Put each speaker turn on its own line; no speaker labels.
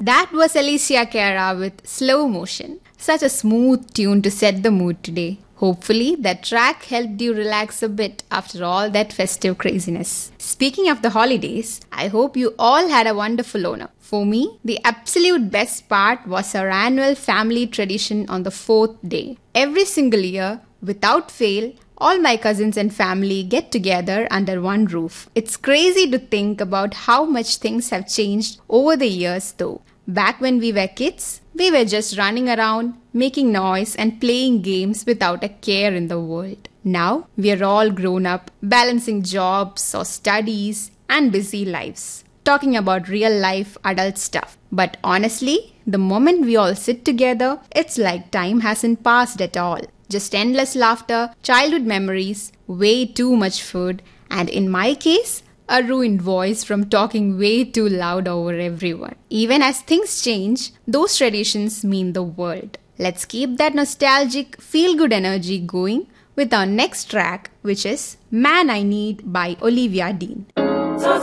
That was Alicia Cara with Slow Motion. Such a smooth tune to set the mood today. Hopefully, that track helped you relax a bit after all that festive craziness. Speaking of the holidays, I hope you all had a wonderful Onam. For me, the absolute best part was our annual family tradition on the fourth day. Every single year, without fail, all my cousins and family get together under one roof. It's crazy to think about how much things have changed over the years though. Back when we were kids, we were just running around, making noise and playing games without a care in the world. Now, we are all grown up, balancing jobs or studies and busy lives, talking about real life adult stuff. But honestly, the moment we all sit together, it's like time hasn't passed at all. Just endless laughter, childhood memories, way too much food, and in my case, a ruined voice from talking way too loud over everyone. Even as things change, those traditions mean the world. Let's keep that nostalgic, feel-good energy going with our next track, which is Man I Need by Olivia Dean.